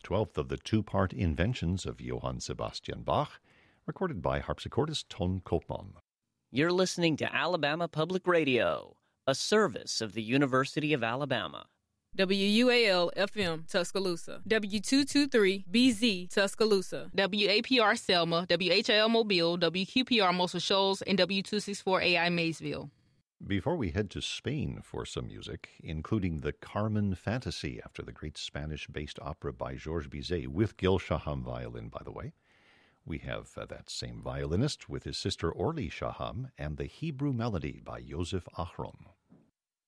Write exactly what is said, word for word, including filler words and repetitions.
twelfth of the two-part Inventions of Johann Sebastian Bach, recorded by harpsichordist Ton Koopman. You're listening to Alabama Public Radio, a service of the University of Alabama. W U A L F M Tuscaloosa, W two twenty-three B Z Tuscaloosa, W A P R Selma, W H L Mobile, W Q P R Muscle Shoals, and W two sixty-four A I Maysville. Before we head to Spain for some music, including the Carmen Fantasy after the great Spanish-based opera by Georges Bizet, with Gil Shaham violin, by the way, we have uh, that same violinist with his sister Orly Shaham and the Hebrew Melody by Yosef Achron.